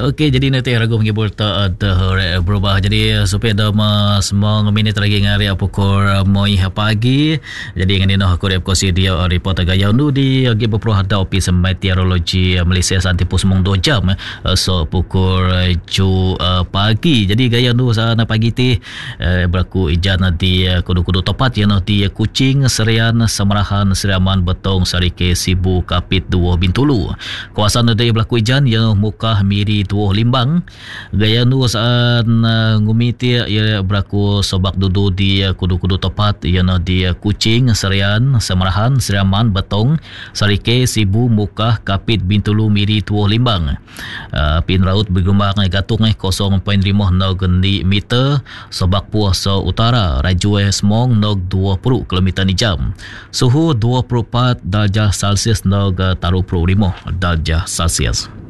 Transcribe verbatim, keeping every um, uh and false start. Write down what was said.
Okey, jadi nanti ragu menghibur tak ada berubah. Jadi supaya dah semua minit lagi ngari pukul moi pagi. Jadi ngani noh aku repkosi dia report gaya nu di agi berperuh ada ofis meteorologi Malaysia santi pusmong dua jam so pukul ju pagi. Jadi gaya nu sana pagi ti berlaku ijan di kudu-kudu tepat ya noh di Kuching, Serian, Semerahan, Seriaman, Betong, Sarike, Sibu, Kapit, Dua, Bintulu. Kawasan ada berlaku ijan ya Mukah, Miri, Tuoh, Limbang. Gaya nu saan uh, ngumiti ia berlaku sobak dudu di uh, kudu-kudu tepat ia no di uh, Kuching, Serian, Semerahan, Seriaman, Betong, Sarike, Sibu, Mukah, Kapit, Bintulu, Miri, Tuoh, Limbang. Uh, pin laut bergelombang gatung eh kosong koma lima nog meter sobak puas so utara raju eh semong nog dua puluh kilometer ni jam. Suhu dua puluh empat darjah Celsius nog taruh lima darjah Celsius.